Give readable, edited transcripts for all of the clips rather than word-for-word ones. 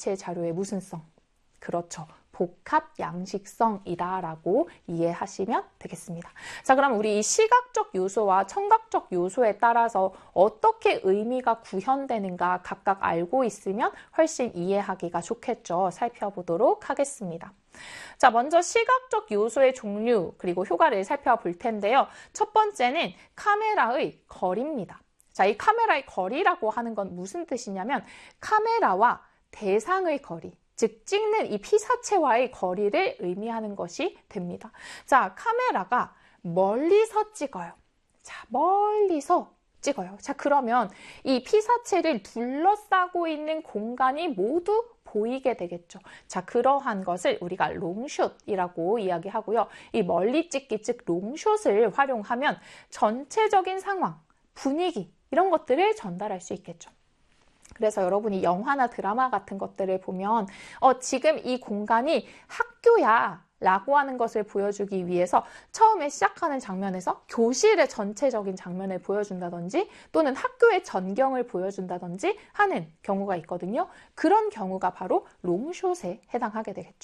매체 자료의 무슨 성? 그렇죠. 복합 양식성이다라고 이해하시면 되겠습니다. 자, 그럼 우리 이 시각적 요소와 청각적 요소에 따라서 어떻게 의미가 구현되는가 각각 알고 있으면 훨씬 이해하기가 좋겠죠. 살펴보도록 하겠습니다. 자, 먼저 시각적 요소의 종류 그리고 효과를 살펴볼 텐데요. 첫 번째는 카메라의 거리입니다. 자, 이 카메라의 거리라고 하는 건 무슨 뜻이냐면 카메라와 대상의 거리, 즉 찍는 이 피사체와의 거리를 의미하는 것이 됩니다. 자, 카메라가 멀리서 찍어요. 자, 멀리서 찍어요. 자, 그러면 이 피사체를 둘러싸고 있는 공간이 모두 보이게 되겠죠. 자, 그러한 것을 우리가 롱숏이라고 이야기하고요. 이 멀리 찍기, 즉 롱숏을 활용하면 전체적인 상황, 분위기 이런 것들을 전달할 수 있겠죠. 그래서 여러분이 영화나 드라마 같은 것들을 보면 지금 이 공간이 학교야 라고 하는 것을 보여주기 위해서 처음에 시작하는 장면에서 교실의 전체적인 장면을 보여준다든지 또는 학교의 전경을 보여준다든지 하는 경우가 있거든요. 그런 경우가 바로 롱숏에 해당하게 되겠죠.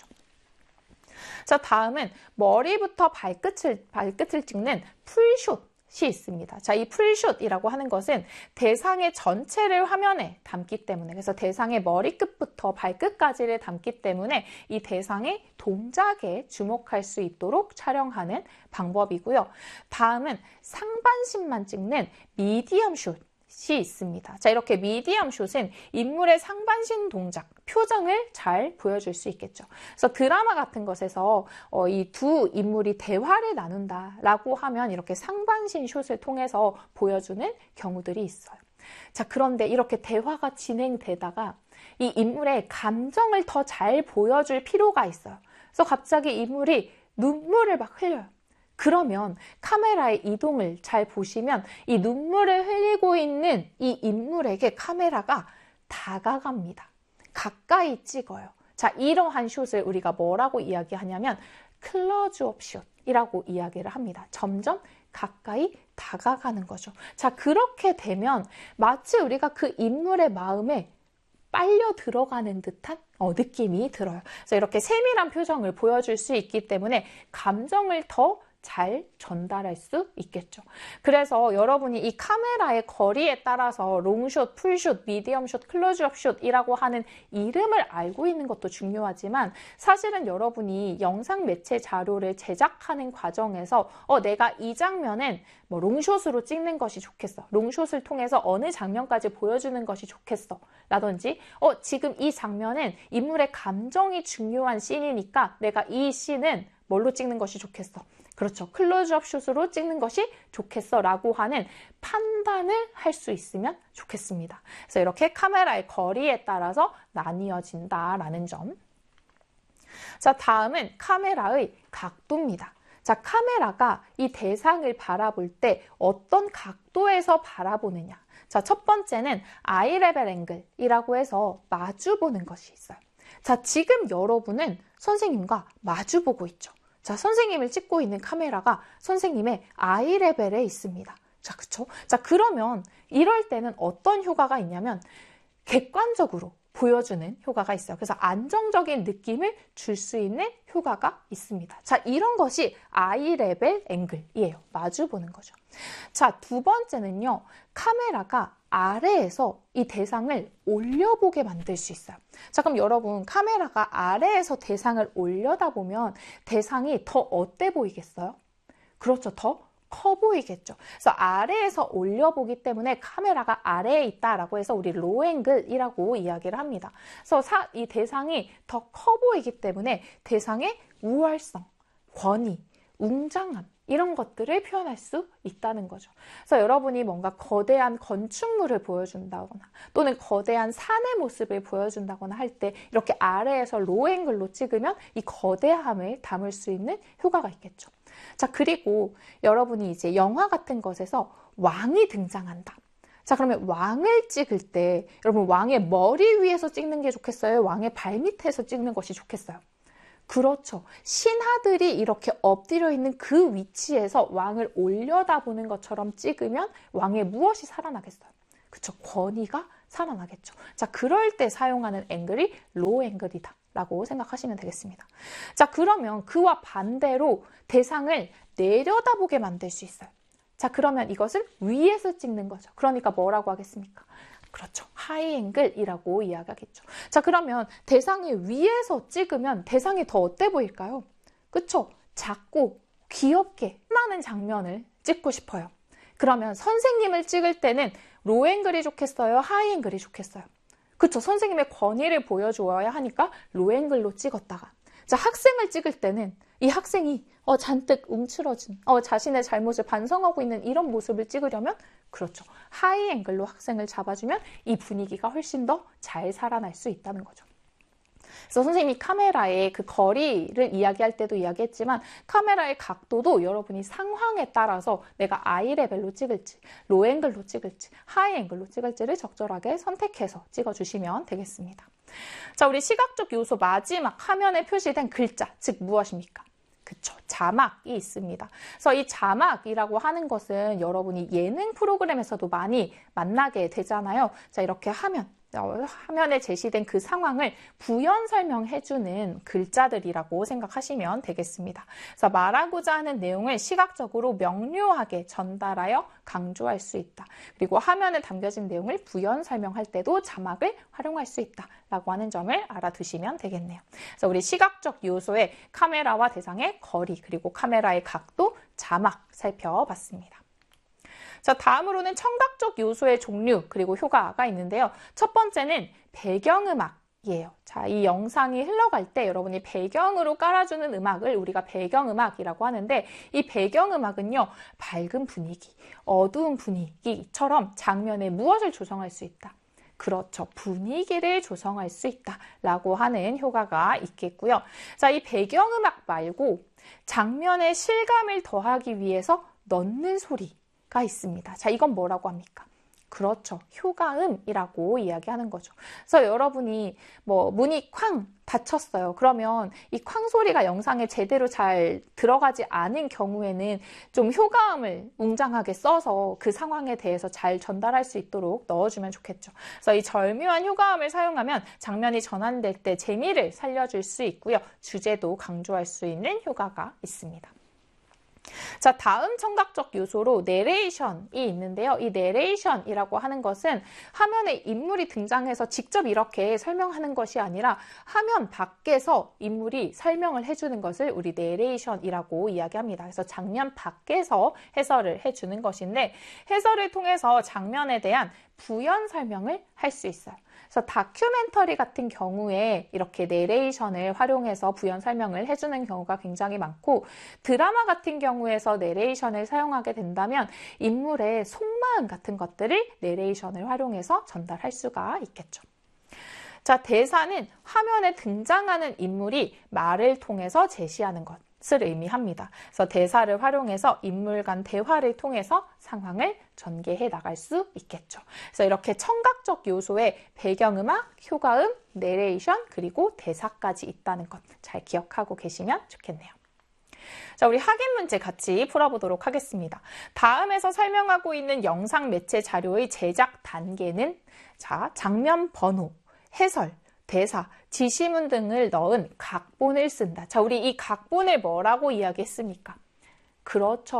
자, 다음은 머리부터 발끝을 찍는 풀숏 이 있습니다. 자, 이 풀숏이라고 하는 것은 대상의 전체를 화면에 담기 때문에, 그래서 대상의 머리끝부터 발끝까지를 담기 때문에 이 대상의 동작에 주목할 수 있도록 촬영하는 방법이고요. 다음은 상반신만 찍는 미디엄 숏이 있습니다. 자, 이렇게 미디엄 숏은 인물의 상반신 동작, 표정을 잘 보여줄 수 있겠죠. 그래서 드라마 같은 것에서 이 두 인물이 대화를 나눈다라고 하면 이렇게 상반신 숏을 통해서 보여주는 경우들이 있어요. 자, 그런데 이렇게 대화가 진행되다가 이 인물의 감정을 더 잘 보여줄 필요가 있어요. 그래서 갑자기 인물이 눈물을 막 흘려요. 그러면 카메라의 이동을 잘 보시면 이 눈물을 흘리고 있는 이 인물에게 카메라가 다가갑니다. 가까이 찍어요. 자, 이러한 숏을 우리가 뭐라고 이야기하냐면 클로즈업 숏이라고 이야기를 합니다. 점점 가까이 다가가는 거죠. 자, 그렇게 되면 마치 우리가 그 인물의 마음에 빨려 들어가는 듯한 느낌이 들어요. 그래서 이렇게 세밀한 표정을 보여줄 수 있기 때문에 감정을 더 잘 전달할 수 있겠죠. 그래서 여러분이 이 카메라의 거리에 따라서 롱숏, 풀숏, 미디엄숏, 클로즈업숏이라고 하는 이름을 알고 있는 것도 중요하지만 사실은 여러분이 영상 매체 자료를 제작하는 과정에서 내가 이 장면은 뭐 롱숏으로 찍는 것이 좋겠어. 롱숏을 통해서 어느 장면까지 보여주는 것이 좋겠어. 라든지 지금 이 장면은 인물의 감정이 중요한 씬이니까 내가 이 씬은 뭘로 찍는 것이 좋겠어. 그렇죠. 클로즈업 숏으로 찍는 것이 좋겠어 라고 하는 판단을 할 수 있으면 좋겠습니다. 그래서 이렇게 카메라의 거리에 따라서 나뉘어진다라는 점. 자, 다음은 카메라의 각도입니다. 자, 카메라가 이 대상을 바라볼 때 어떤 각도에서 바라보느냐. 자, 첫 번째는 아이 레벨 앵글이라고 해서 마주 보는 것이 있어요. 자, 지금 여러분은 선생님과 마주 보고 있죠. 자, 선생님을 찍고 있는 카메라가 선생님의 아이 레벨에 있습니다. 자, 그쵸? 자, 그러면 이럴 때는 어떤 효과가 있냐면 객관적으로 보여주는 효과가 있어요. 그래서 안정적인 느낌을 줄 수 있는 효과가 있습니다. 자, 이런 것이 아이 레벨 앵글이에요. 마주 보는 거죠. 자, 두 번째는요. 카메라가 아래에서 이 대상을 올려보게 만들 수 있어요. 자, 그럼 여러분 카메라가 아래에서 대상을 올려다보면 대상이 더 어때 보이겠어요? 그렇죠. 더 커 보이겠죠. 그래서 아래에서 올려보기 때문에 카메라가 아래에 있다라고 해서 우리 로우 앵글이라고 이야기를 합니다. 그래서 이 대상이 더 커 보이기 때문에 대상의 우월성, 권위, 웅장함 이런 것들을 표현할 수 있다는 거죠. 그래서 여러분이 뭔가 거대한 건축물을 보여준다거나 또는 거대한 산의 모습을 보여준다거나 할 때 이렇게 아래에서 로우 앵글로 찍으면 이 거대함을 담을 수 있는 효과가 있겠죠. 자, 그리고 여러분이 이제 영화 같은 것에서 왕이 등장한다. 자, 그러면 왕을 찍을 때 여러분 왕의 머리 위에서 찍는 게 좋겠어요? 왕의 발 밑에서 찍는 것이 좋겠어요? 그렇죠. 신하들이 이렇게 엎드려 있는 그 위치에서 왕을 올려다보는 것처럼 찍으면 왕의 무엇이 살아나겠어요? 그렇죠. 권위가 살아나겠죠. 자, 그럴 때 사용하는 앵글이 로우 앵글이다 라고 생각하시면 되겠습니다. 자, 그러면 그와 반대로 대상을 내려다보게 만들 수 있어요. 자, 그러면 이것을 위에서 찍는 거죠. 그러니까 뭐라고 하겠습니까? 그렇죠. 하이 앵글이라고 이야기하겠죠. 자, 그러면 대상이 위에서 찍으면 대상이 더 어때 보일까요? 그쵸? 작고 귀엽게 많은 장면을 찍고 싶어요. 그러면 선생님을 찍을 때는 로우 앵글이 좋겠어요? 하이 앵글이 좋겠어요? 그쵸? 선생님의 권위를 보여주어야 하니까 로우 앵글로 찍었다가, 자, 학생을 찍을 때는 이 학생이 잔뜩 움츠러진 자신의 잘못을 반성하고 있는 이런 모습을 찍으려면, 그렇죠, 하이 앵글로 학생을 잡아주면 이 분위기가 훨씬 더 잘 살아날 수 있다는 거죠. 그래서 선생님이 카메라의 그 거리를 이야기할 때도 이야기했지만 카메라의 각도도 여러분이 상황에 따라서 내가 아이 레벨로 찍을지, 로우 앵글로 찍을지, 하이 앵글로 찍을지를 적절하게 선택해서 찍어주시면 되겠습니다. 자, 우리 시각적 요소 마지막 화면에 표시된 글자, 즉 무엇입니까? 그쵸, 자막이 있습니다. 그래서 이 자막이라고 하는 것은 여러분이 예능 프로그램에서도 많이 만나게 되잖아요. 자, 이렇게 화면에 제시된 그 상황을 부연 설명해주는 글자들이라고 생각하시면 되겠습니다. 그래서 말하고자 하는 내용을 시각적으로 명료하게 전달하여 강조할 수 있다. 그리고 화면에 담겨진 내용을 부연 설명할 때도 자막을 활용할 수 있다라고 하는 점을 알아두시면 되겠네요. 그래서 우리 시각적 요소의 카메라와 대상의 거리, 그리고 카메라의 각도, 자막 살펴봤습니다. 자, 다음으로는 청각적 요소의 종류 그리고 효과가 있는데요. 첫 번째는 배경음악이에요. 자, 이 영상이 흘러갈 때 여러분이 배경으로 깔아주는 음악을 우리가 배경음악이라고 하는데, 이 배경음악은요, 밝은 분위기, 어두운 분위기처럼 장면에 무엇을 조성할 수 있다? 그렇죠, 분위기를 조성할 수 있다라고 하는 효과가 있겠고요. 자, 이 배경음악 말고 장면의 실감을 더하기 위해서 넣는 소리가 있습니다. 자, 이건 뭐라고 합니까? 그렇죠, 효과음이라고 이야기하는 거죠. 그래서 여러분이 문이 쾅 닫혔어요. 그러면 이 쾅 소리가 영상에 제대로 잘 들어가지 않은 경우에는 좀 효과음을 웅장하게 써서 그 상황에 대해서 잘 전달할 수 있도록 넣어주면 좋겠죠. 그래서 이 절묘한 효과음을 사용하면 장면이 전환될 때 재미를 살려줄 수 있고요. 주제도 강조할 수 있는 효과가 있습니다. 자, 다음 청각적 요소로 내레이션이 있는데요. 이 내레이션이라고 하는 것은 화면에 인물이 등장해서 직접 이렇게 설명하는 것이 아니라 화면 밖에서 인물이 설명을 해주는 것을 우리 내레이션이라고 이야기합니다. 그래서 장면 밖에서 해설을 해주는 것인데, 해설을 통해서 장면에 대한 부연 설명을 할 수 있어요. 그래서 다큐멘터리 같은 경우에 이렇게 내레이션을 활용해서 부연 설명을 해주는 경우가 굉장히 많고, 드라마 같은 경우에서 내레이션을 사용하게 된다면 인물의 속마음 같은 것들을 내레이션을 활용해서 전달할 수가 있겠죠. 자, 대사는 화면에 등장하는 인물이 말을 통해서 제시하는 것을 의미합니다. 그래서 대사를 활용해서 인물 간 대화를 통해서 상황을 전개해 나갈 수 있겠죠. 그래서 이렇게 청각적 요소에 배경음악, 효과음, 내레이션, 그리고 대사까지 있다는 것 잘 기억하고 계시면 좋겠네요. 자, 우리 확인 문제 같이 풀어보도록 하겠습니다. 다음에서 설명하고 있는 영상 매체 자료의 제작 단계는, 자, 장면 번호, 해설, 대사, 지시문 등을 넣은 각본을 쓴다. 자, 우리 이 각본을 뭐라고 이야기했습니까? 그렇죠,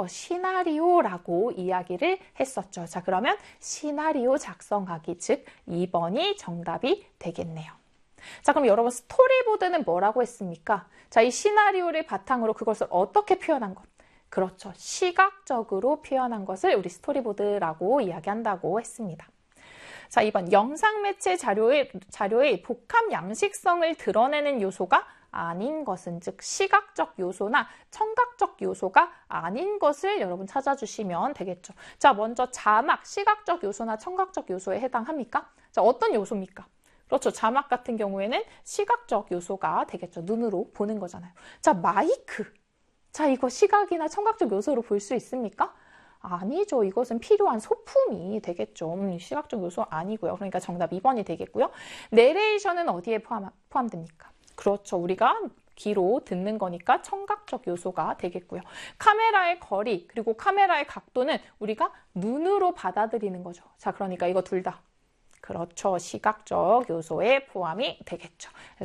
시나리오라고 이야기를 했었죠. 자, 그러면 시나리오 작성하기, 즉 2번이 정답이 되겠네요. 자, 그럼 여러분 스토리보드는 뭐라고 했습니까? 자, 이 시나리오를 바탕으로 그것을 어떻게 표현한 것? 그렇죠, 시각적으로 표현한 것을 우리 스토리보드라고 이야기한다고 했습니다. 자, 2번 영상 매체 자료의 복합 양식성을 드러내는 요소가 아닌 것은, 즉 시각적 요소나 청각적 요소가 아닌 것을 여러분 찾아주시면 되겠죠. 자, 먼저 자막, 시각적 요소나 청각적 요소에 해당합니까? 자, 어떤 요소입니까? 그렇죠, 자막 같은 경우에는 시각적 요소가 되겠죠. 눈으로 보는 거잖아요. 자, 마이크. 자, 이거 시각이나 청각적 요소로 볼 수 있습니까? 아니죠. 이것은 필요한 소품이 되겠죠. 시각적 요소 아니고요. 그러니까 정답 2번이 되겠고요. 내레이션은 어디에 포함됩니까? 그렇죠, 우리가 귀로 듣는 거니까 청각적 요소가 되겠고요. 카메라의 거리, 그리고 카메라의 각도는 우리가 눈으로 받아들이는 거죠. 자, 그러니까 이거 둘 다. 그렇죠. 시각적 요소에 포함이 되겠죠. 그래서